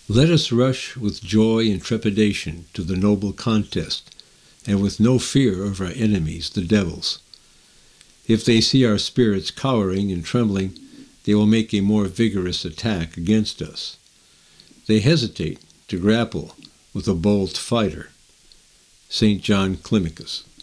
Let us rush with joy and trepidation to the noble contest, and with no fear of our enemies, the devils. If they see our spirits cowering and trembling, they will make a more vigorous attack against us. They hesitate to grapple with a bold fighter. St. John Climacus.